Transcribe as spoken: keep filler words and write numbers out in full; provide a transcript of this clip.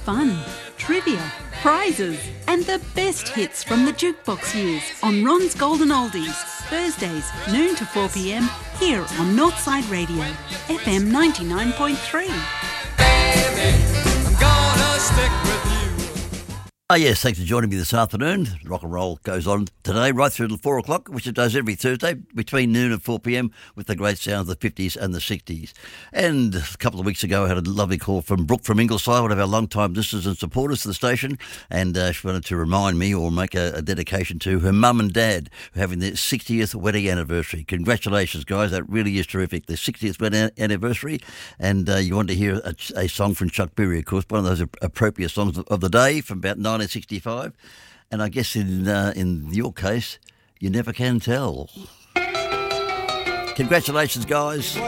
fun, trivia, prizes and the best hits from the jukebox years on Ron's Golden Oldies, Thursdays noon to four p m here on Northside Radio, F M ninety-nine point three. Baby, I'm gonna stick with you. Oh yes, thanks for joining me this afternoon. Rock and roll goes on today right through to four o'clock, which it does every Thursday between noon and four p m with the great sounds of the fifties and the sixties. And a couple of weeks ago I had a lovely call from Brooke from Ingleside, one of our long-time listeners and supporters to the station, and uh, she wanted to remind me or make a, a dedication to her mum and dad who are having their sixtieth wedding anniversary. Congratulations, guys. That really is terrific. Their sixtieth wedding anniversary. And uh, you want to hear a, a song from Chuck Berry, of course, one of those appropriate songs of the day from about nineteen sixty-five, and I guess in uh, in your case, you never can tell. Congratulations, guys.